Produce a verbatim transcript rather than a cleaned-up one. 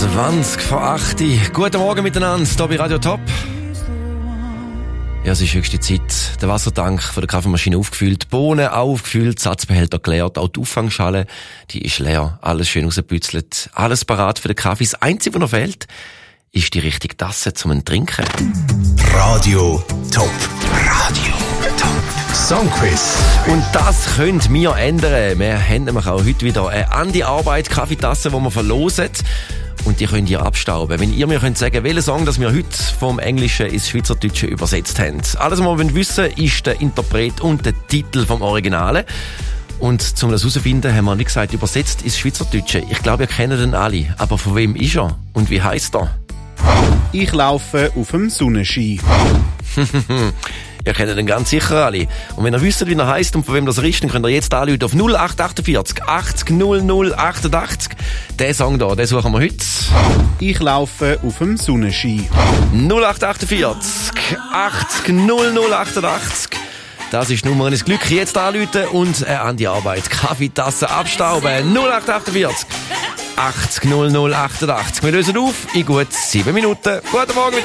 zwanzig vor acht. Guten Morgen miteinander, hier bei Radio Top. Ja, es ist höchste Zeit. Der Wassertank von der Kaffeemaschine aufgefüllt, die Bohnen aufgefüllt, Satzbehälter geleert, auch die Auffangschale, die ist leer, alles schön rausgebützelt, alles parat für den Kaffee. Das Einzige, was noch fehlt, ist die richtige Tasse zum Trinken. Radio Top. Radio Top. Songquiz. Und das könnt wir ändern. Wir haben nämlich auch heute wieder eine an die Arbeit Kaffeetasse, die wir verlosen. Und die könnt ihr abstauben. Wenn ihr mir könnt sagen, welchen Song das wir heute vom Englischen ins Schweizerdeutsche übersetzt haben. Alles, was wir wissen wollen, ist der Interpret und der Titel vom Originalen. Und um das herauszufinden, haben wir, wie gesagt, übersetzt ins Schweizerdeutsche. Ich glaube, ihr kennt ihn alle. Aber von wem ist er? Und wie heisst er? Ich laufe auf dem Sonnenschein. Ihr kennt ihn ganz sicher alle. Und wenn ihr wisst, wie er heisst und von wem das er ist, dann könnt ihr jetzt anrufen auf null acht achtundvierzig achtzig null null achtundachtzig. Den Song da, den suchen wir heute. Ich laufe auf dem Sonnenschein. null acht achtundvierzig achtzig null null achtundachtzig. Das ist die Nummer ins Glück. Jetzt anrufen und äh, an die Arbeit. Kaffeetasse abstauben. null acht achtundvierzig achtzig null null achtundachtzig. Wir lösen auf in gut sieben Minuten. Guten Morgen mit